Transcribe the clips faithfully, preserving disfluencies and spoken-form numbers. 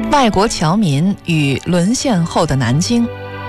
外国侨民与沦陷后的南京。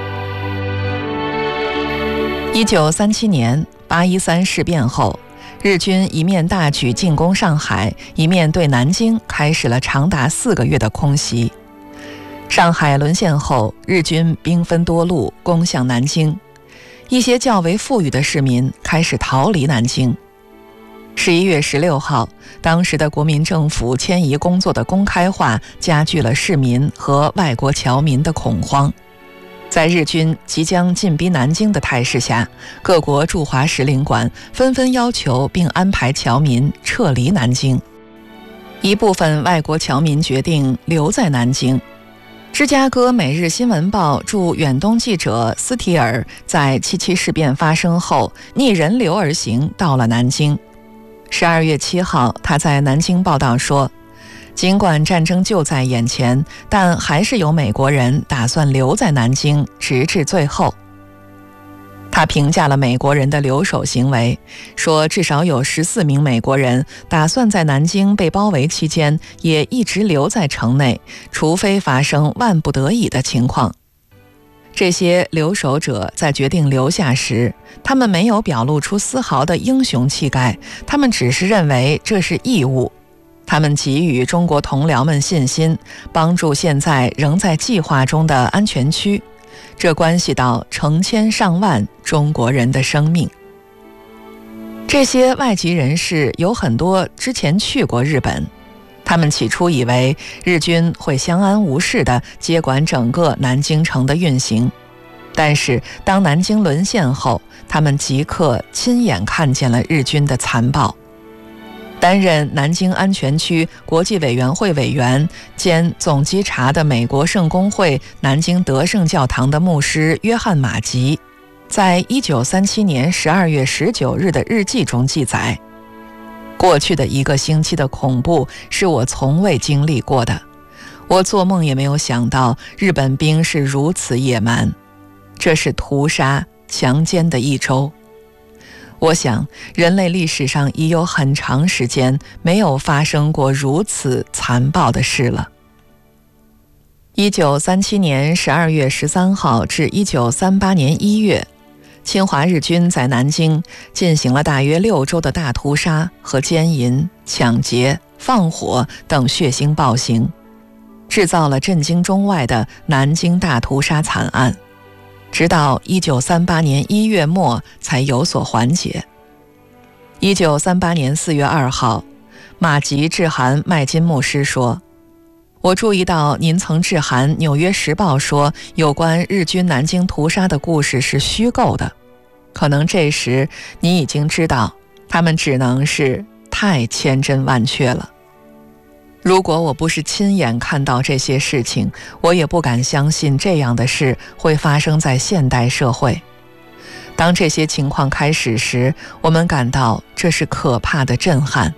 一九三七年八一三事变后，日军一面大举进攻上海，一面对南京开始了长达四个月的空袭。上海沦陷后，日军兵分多路攻向南京，一些较为富裕的市民开始逃离南京。十一月十六号，当时的国民政府迁移工作的公开化加剧了市民和外国侨民的恐慌。在日军即将进逼南京的态势下，各国驻华使领馆纷纷要求并安排侨民撤离南京。一部分外国侨民决定留在南京。芝加哥每日新闻报驻远东记者斯提尔在七七事变发生后逆人流而行到了南京。十二月七号，他在南京报道说，尽管战争就在眼前，但还是有美国人打算留在南京直至最后。他评价了美国人的留守行为，说至少有十四名美国人打算在南京被包围期间也一直留在城内，除非发生万不得已的情况。这些留守者在决定留下时，他们没有表露出丝毫的英雄气概，他们只是认为这是义务。他们给予中国同僚们信心，帮助现在仍在计划中的安全区，这关系到成千上万中国人的生命。这些外籍人士有很多之前去过日本，他们起初以为日军会相安无事地接管整个南京城的运行，但是当南京沦陷后，他们即刻亲眼看见了日军的残暴。担任南京安全区国际委员会委员兼总稽查的美国圣公会南京德圣教堂的牧师约翰马吉，在一九三七年十二月十九日的日记中记载，过去的一个星期的恐怖是我从未经历过的，我做梦也没有想到日本兵是如此野蛮，这是屠杀强奸的一周。我想人类历史上已有很长时间没有发生过如此残暴的事了。一九三七年十二月十三号至一九三八年一月，侵华日军在南京进行了大约六周的大屠杀和奸淫、抢劫、放火等血腥暴行，制造了震惊中外的南京大屠杀惨案，直到一九三八年一月末才有所缓解。一九三八年四月二号，马吉致函麦金牧师说，我注意到您曾致函《纽约时报》说有关日军南京屠杀的故事是虚构的，可能这时你已经知道他们只能是太千真万确了。如果我不是亲眼看到这些事情，我也不敢相信这样的事会发生在现代社会。当这些情况开始时，我们感到这是可怕的震撼。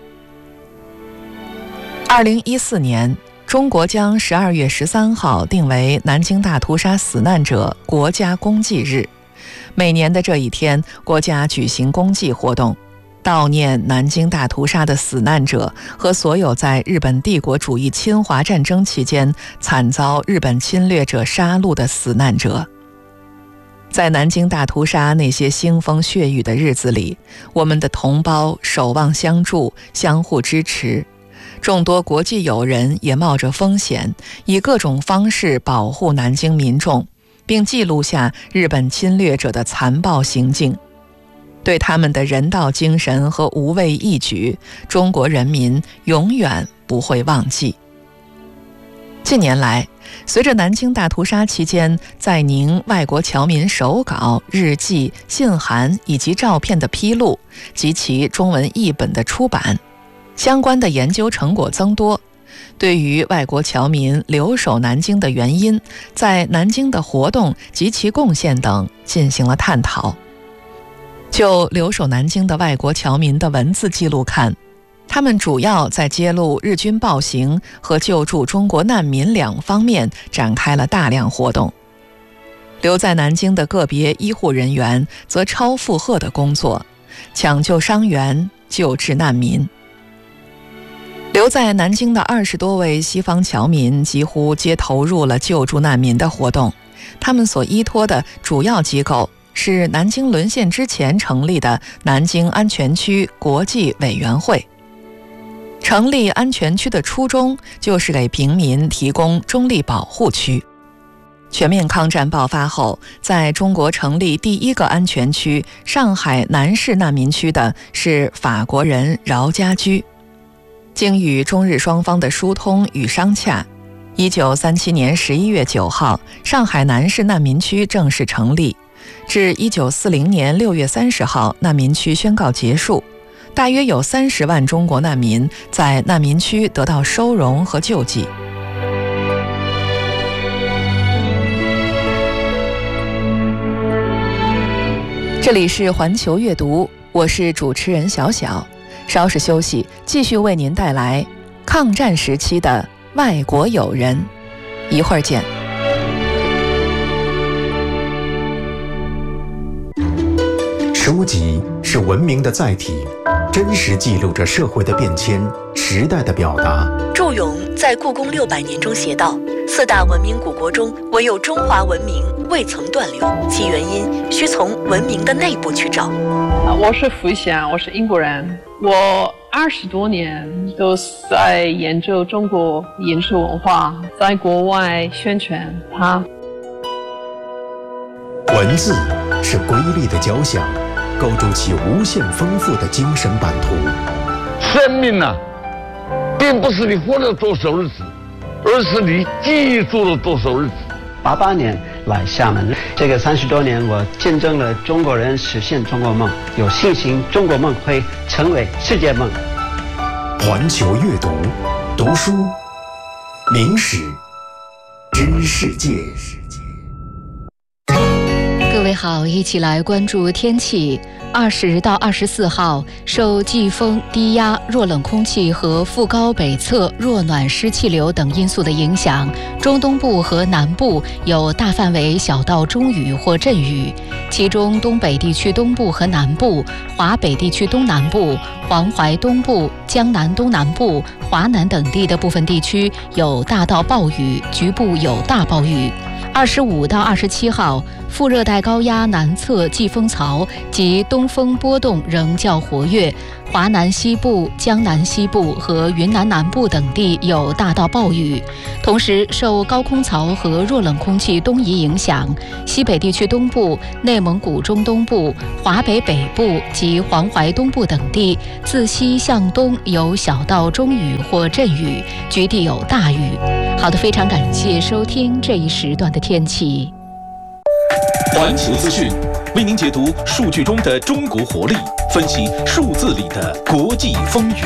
二零一四年，中国将十二月十三号定为南京大屠杀死难者国家公祭日。每年的这一天，国家举行公祭活动，悼念南京大屠杀的死难者和所有在日本帝国主义侵华战争期间惨遭日本侵略者杀戮的死难者。在南京大屠杀那些腥风血雨的日子里，我们的同胞守望相助，相互支持。众多国际友人也冒着风险，以各种方式保护南京民众，并记录下日本侵略者的残暴行径。对他们的人道精神和无畏义举，中国人民永远不会忘记。近年来，随着南京大屠杀期间在宁外国侨民手稿、日记、信函以及照片的披露及其中文译本的出版，相关的研究成果增多，对于外国侨民留守南京的原因、在南京的活动及其贡献等进行了探讨。就留守南京的外国侨民的文字记录看，他们主要在揭露日军暴行和救助中国难民两方面展开了大量活动。留在南京的个别医护人员则超负荷的工作，抢救伤员、救治难民。 留在南京的二十多位西方侨民几乎皆投入了救助难民的活动，他们所依托的主要机构是南京沦陷之前成立的南京安全区国际委员会。成立安全区的初衷就是给平民提供中立保护区。全面抗战爆发后，在中国成立第一个安全区上海南市难民区的是法国人饶家驹。经与中日双方的疏通与商洽，一九三七年十一月九号，上海南市难民区正式成立。至一九四零年六月三十号，难民区宣告结束。大约有三十万中国难民在难民区得到收容和救济。这里是环球阅读，我是主持人小小。稍事休息，继续为您带来抗战时期的外国友人。一会儿见。 书籍是文明的载体，真实记录着社会的变迁、时代的表达。 祝永在《故宫六百年》中写道：“四大文明古国中，唯有中华文明未曾断流，其原因需从文明的内部去找。” 我是福祥，我是英国人，我二十多年都在研究中国饮食文化，在国外宣传它。 文字是瑰丽的交响，构筑起无限丰富的精神版图。 生命呢、啊，并不是你活了多少日子，而是你记住了多少日子。 八八年来厦门，这个三十多年，我见证了中国人实现中国梦，有信心中国梦会成为世界梦。 环球阅读，读书，明史，知世界。 各位好，一起来关注天气。二十到二十四号，受季风、低压、弱冷空气和副高北侧弱暖湿气流等因素的影响，中东部和南部有大范围小到中雨或阵雨，其中东北地区东部和南部、华北地区东南部、黄淮东部、江南东南部、华南等地的部分地区有大到暴雨，局部有大暴雨。二十五到二十七号，副热带高压南侧季风槽及东风波动仍较活跃，华南西部、江南西部和云南南部等地有大到暴雨。同时，受高空槽和弱冷空气东移影响，西北地区东部、内蒙古中东部、华北北部及黄淮东部等地自西向东有小到中雨或阵雨，局地有大雨。好的，非常感谢收听这一时段的天气。 环球资讯为您解读数据中的中国活力，分析数字里的国际风云。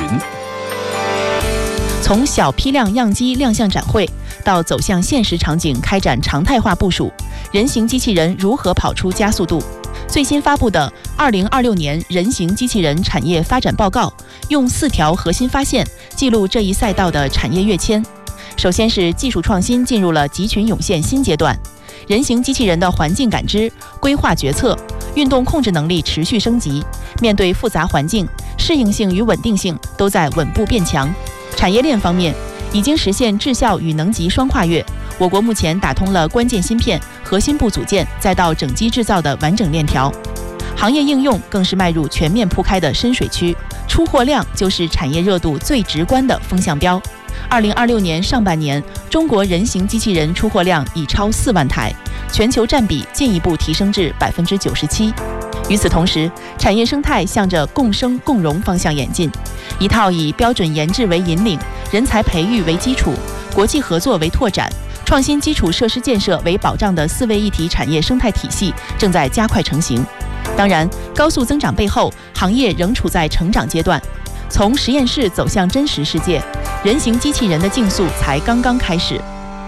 从小批量样机亮相展会，到走向现实场景开展常态化部署，人形机器人如何跑出加速度？最新发布的《二零二六年人形机器人产业发展报告》用四条核心发现记录这一赛道的产业跃迁。首先是技术创新进入了集群涌现新阶段，人形机器人的环境感知、规划决策、运动控制能力持续升级，面对复杂环境，适应性与稳定性都在稳步变强。产业链方面，已经实现质效与能级双跨越，我国目前打通了关键芯片、核心部组件再到整机制造的完整链条。行业应用更是迈入全面铺开的深水区，出货量就是产业热度最直观的风向标。二零二六年上半年，中国人形机器人出货量已超四万台，全球占比进一步提升至百分之九十七。与此同时，产业生态向着共生共荣方向演进，一套以标准研制为引领、人才培育为基础、国际合作为拓展、创新基础设施建设为保障的四位一体产业生态体系正在加快成型。当然，高速增长背后，行业仍处在成长阶段。从实验室走向真实世界，人形机器人的竞速才刚刚开始。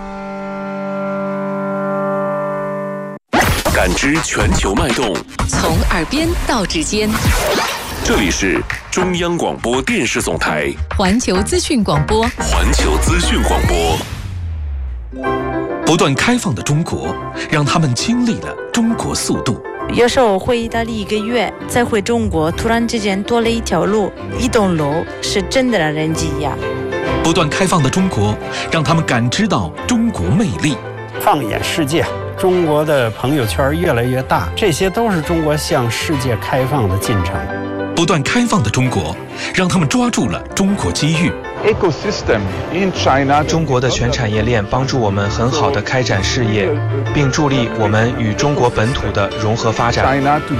感知全球脉动， 从耳边到指尖。 这里是中央广播电视总台环球资讯广播。 环球资讯广播。不断开放的中国，让他们经历了中国速度。 有时候回意大利一个月，再回中国，突然之间多了一条路，一栋楼，是真的让人惊讶。 不断开放的中国，让他们感知到中国魅力。 放眼世界，中国的朋友圈越来越大，这些都是中国向世界开放的进程。 不断开放的中国，让他们抓住了中国机遇。 中国的全产业链帮助我们很好的开展事业，并助力我们与中国本土的融合发展。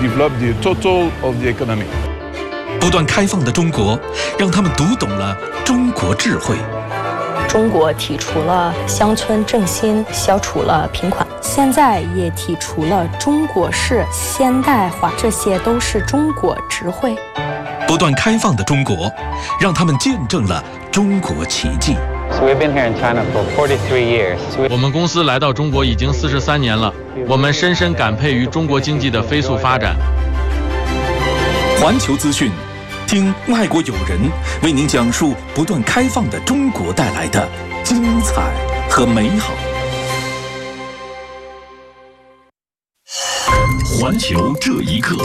不断开放的中国，让他们读懂了中国智慧。 中国提出了乡村振兴，消除了贫困，现在也提出了中国式现代化，这些都是中国智慧。 不断开放的中国，让他们见证了中国奇迹。 我们公司来到中国已经四十三年了，我们深深感佩于中国经济的飞速发展。 环球资讯，听外国友人为您讲述不断开放的中国带来的精彩和美好。环球这一刻，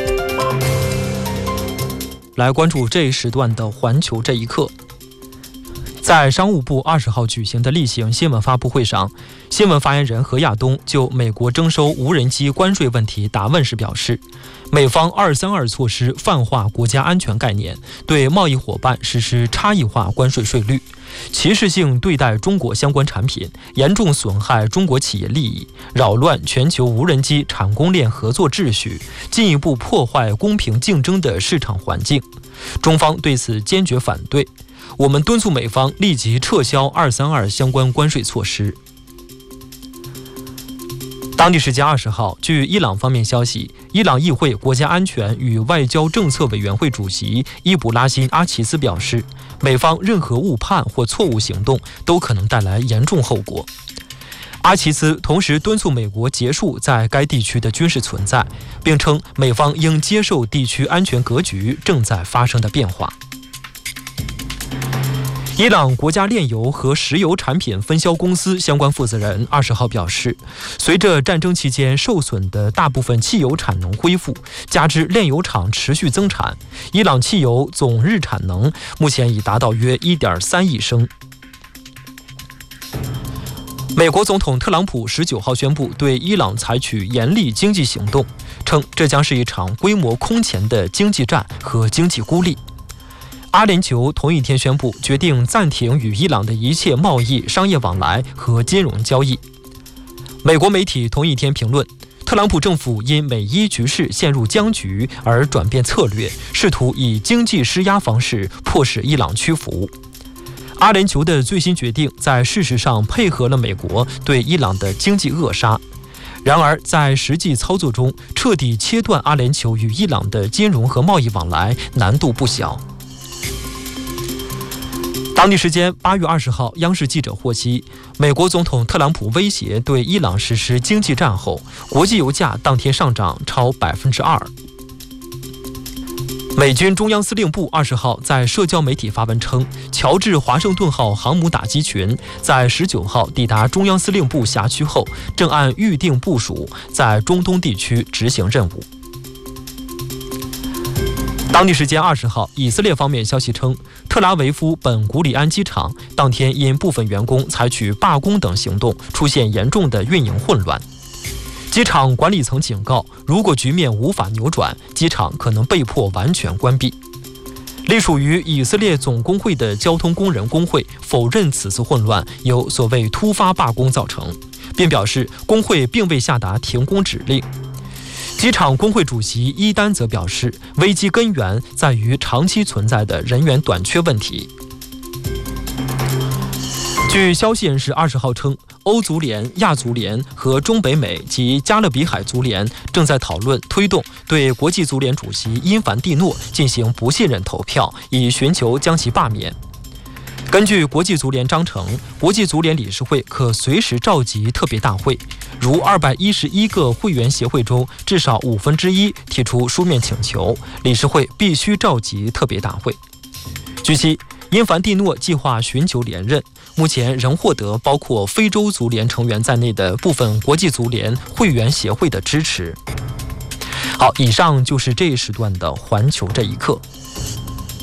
来关注这一时段的环球这一刻。在商务部二十号举行的例行新闻发布会上，新闻发言人何亚东就美国征收无人机关税问题答问时表示，美方二三二措施泛化国家安全概念，对贸易伙伴实施差异化关税税率，歧视性对待中国相关产品，严重损害中国企业利益，扰乱全球无人机产供链合作秩序，进一步破坏公平竞争的市场环境。中方对此坚决反对，我们敦促美方立即撤销二三二相关关税措施。当地时间二十号，据伊朗方面消息，伊朗议会国家安全与外交政策委员会主席伊卜拉辛·阿齐斯表示，美方任何误判或错误行动都可能带来严重后果。阿齐斯同时敦促美国结束在该地区的军事存在，并称美方应接受地区安全格局正在发生的变化。伊朗国家炼油和石油产品分销公司相关负责人二十号表示，随着战争期间受损的大部分汽油产能恢复，加之炼油厂持续增产，伊朗汽油总日产能目前已达到约 一点三亿升。美国总统特朗普十九号宣布对伊朗采取严厉经济行动，称这将是一场规模空前的经济战和经济孤立。阿联酋同一天宣布决定暂停与伊朗的一切贸易、商业往来和金融交易。美国媒体同一天评论，特朗普政府因美伊局势陷入僵局而转变策略，试图以经济施压方式迫使伊朗屈服。阿联酋的最新决定在事实上配合了美国对伊朗的经济扼杀，然而在实际操作中，彻底切断阿联酋与伊朗的金融和贸易往来难度不小。当地时间八月二十号，央视记者获悉，美国总统特朗普威胁对伊朗实施经济战后，国际油价当天上涨超百分之二。美军中央司令部二十号在社交媒体发文称，乔治华盛顿号航母打击群在十九号抵达中央司令部辖区后，正按预定部署在中东地区执行任务。当地时间二十号，以色列方面消息称，特拉维夫本古里安机场当天因部分员工采取罢工等行动，出现严重的运营混乱。机场管理层警告，如果局面无法扭转，机场可能被迫完全关闭。隶属于以色列总工会的交通工人工会否认此次混乱由所谓突发罢工造成，并表示工会并未下达停工指令。机场工会主席伊丹则表示，危机根源在于长期存在的人员短缺问题。据消息人士二十号称，欧足联、亚足联和中北美及加勒比海足联正在讨论推动对国际足联主席因凡蒂诺进行不信任投票，以寻求将其罢免。根据国际足联章程，国际足联理事会可随时召集特别大会，如二百一十一个会员协会中至少五分之一提出书面请求，理事会必须召集特别大会。据悉，因凡蒂诺计划寻求连任，目前仍获得包括非洲足联成员在内的部分国际足联会员协会的支持。好，以上就是这一时段的环球这一刻。